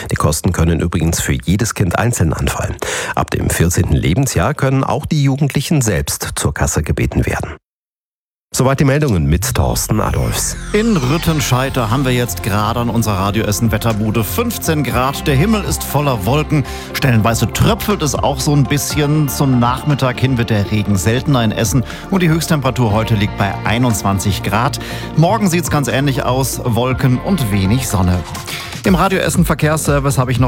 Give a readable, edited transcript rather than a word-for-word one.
Die Kosten können übrigens für jedes Kind einzeln anfallen. Ab dem 14. Lebensjahr können auch die Jugendlichen selbst zur Kasse gebeten werden. Soweit die Meldungen mit Thorsten Adolfs. In Rüttenscheid, da haben wir jetzt gerade an unserer Radio Essen Wetterbude 15 Grad. Der Himmel ist voller Wolken. Stellenweise tröpfelt es auch so ein bisschen. Zum Nachmittag hin wird der Regen seltener in Essen. Und die Höchsttemperatur heute liegt bei 21 Grad. Morgen sieht es ganz ähnlich aus. Wolken und wenig Sonne. Im Radio Essen Verkehrsservice habe ich noch